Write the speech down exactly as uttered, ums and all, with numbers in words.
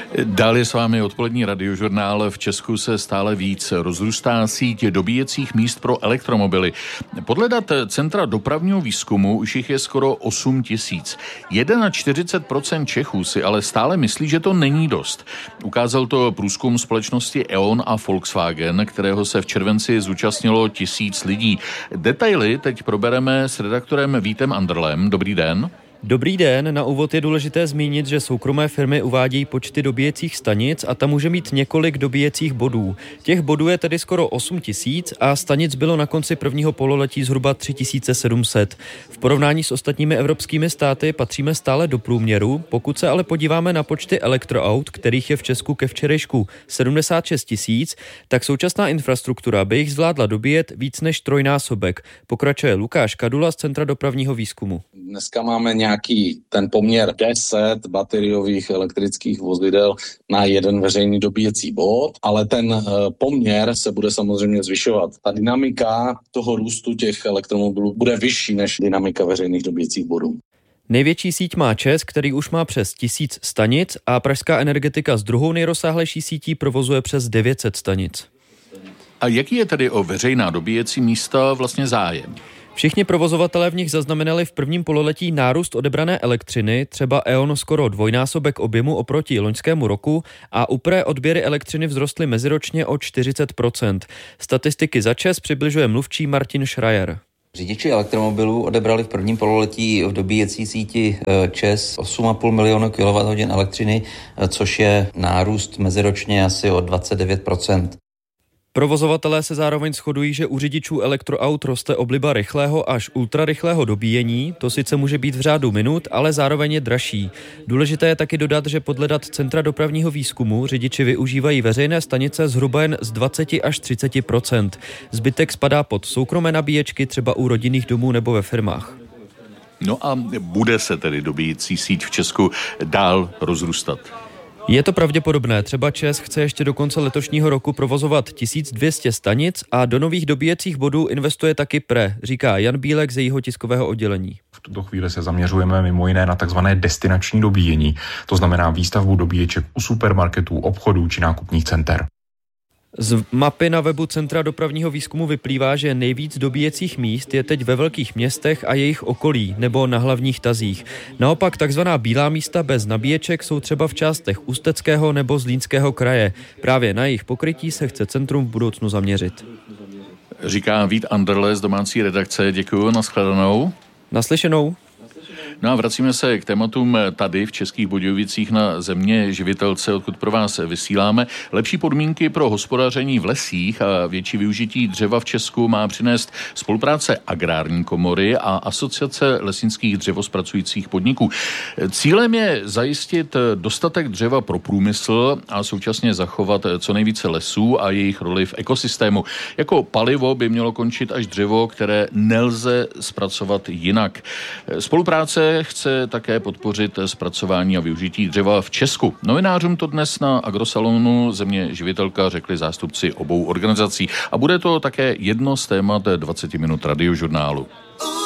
Dále s vámi odpolední radiožurnál. V Česku se stále víc rozrůstá síť dobíjecích míst pro elektromobily. Podle dat Centra dopravního výzkumu už jich je skoro osm tisíc. čtyřicet jedna procent Čechů si ale stále myslí, že to není dost. Ukázal to průzkum společnosti E O N a Volkswagen, kterého se v červenci zúčastnilo tisíc lidí. Detaily teď probereme s redaktorem Vítem Anderlem. Dobrý den. Dobrý den, na úvod je důležité zmínit, že soukromé firmy uvádějí počty dobíjecích stanic a tam může mít několik dobíjecích bodů. Těch bodů je tedy skoro osm tisíc a stanic bylo na konci prvního pololetí zhruba tři tisíce sedm set. V porovnání s ostatními evropskými státy patříme stále do průměru. Pokud se ale podíváme na počty elektroaut, kterých je v Česku ke včerejšku sedmdesát šest tisíc, tak současná infrastruktura by jich zvládla dobíjet víc než trojnásobek. Pokračuje Lukáš Kadula z Centra dopravního výzkumu. Dneska máme nějaký ten poměr deset bateriových elektrických vozidel na jeden veřejný dobíjecí bod, ale ten poměr se bude samozřejmě zvyšovat. Ta dynamika toho růstu těch elektromobilů bude vyšší než dynamika veřejných dobíjecích bodů. Největší síť má ČEZ, který už má přes tisíc stanic a Pražská energetika s druhou nejrozsáhlejší sítí provozuje přes devět set stanic. A jaký je tedy o veřejná dobíjecí místa vlastně zájem? Všichni provozovatelé v nich zaznamenali v prvním pololetí nárůst odebrané elektřiny, třeba E O N skoro dvojnásobek objemu oproti loňskému roku a upré odběry elektřiny vzrostly meziročně o čtyřicet procent. Statistiky za ČEZ přibližuje mluvčí Martin Schreier. Řidiči elektromobilů odebrali v prvním pololetí v dobíjecí síti ČEZ osm a půl milionu kilowatthodin elektřiny, což je nárůst meziročně asi o dvacet devět procent. Provozovatelé se zároveň shodují, že u řidičů elektroaut roste obliba rychlého až ultrarychlého dobíjení. To sice může být v řádu minut, ale zároveň je dražší. Důležité je taky dodat, že podle dat Centra dopravního výzkumu řidiči využívají veřejné stanice zhruba jen z dvacet až třicet procent. Zbytek spadá pod soukromé nabíječky, třeba u rodinných domů nebo ve firmách. No a bude se tedy dobíjecí síť v Česku dál rozrůstat? Je to pravděpodobné, třeba ČEZ chce ještě do konce letošního roku provozovat tisíc dvě stě stanic a do nových dobíjecích bodů investuje taky P R E, říká Jan Bílek z jejího tiskového oddělení. V tuto chvíli se zaměřujeme mimo jiné na takzvané destinační dobíjení, to znamená výstavbu dobíječek u supermarketů, obchodů či nákupních center. Z mapy na webu Centra dopravního výzkumu vyplývá, že nejvíc dobíjecích míst je teď ve velkých městech a jejich okolí nebo na hlavních tazích. Naopak takzvaná bílá místa bez nabíječek jsou třeba v částech Ústeckého nebo Zlínského kraje. Právě na jejich pokrytí se chce centrum v budoucnu zaměřit. Říká Vít Anderle z domácí redakce. Děkuju, nashledanou. Naslyšenou. No a vracíme se k tématům tady v Českých Budějovicích na země živitelce, odkud pro vás vysíláme. Lepší podmínky pro hospodaření v lesích a větší využití dřeva v Česku má přinést spolupráce Agrární komory a Asociace lesnických dřevozpracujících podniků. Cílem je zajistit dostatek dřeva pro průmysl a současně zachovat co nejvíce lesů a jejich roli v ekosystému. Jako palivo by mělo končit až dřevo, které nelze zpracovat jinak. Spolupráce chce také podpořit zpracování a využití dřeva v Česku. Novinářům to dnes na Agrosalonu Země živitelka řekli zástupci obou organizací a bude to také jedno z témat dvacet minut radiožurnálu.